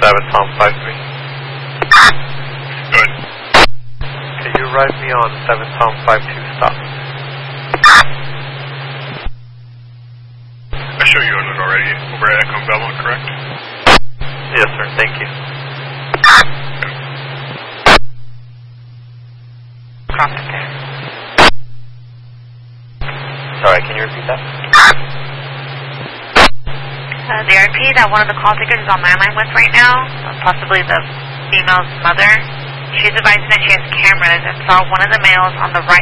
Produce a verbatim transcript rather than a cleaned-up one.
seven Tom five three. Good. Can you write me on seven Tom five two stop? I show you on it already. Over at Echo Belmont, correct? Yes, sir. Thank you. Sorry, can you repeat that? Uh, the R P that one of the call takers is on my line with right now, possibly the female's mother, she's advising that she has cameras and saw one of the males on the right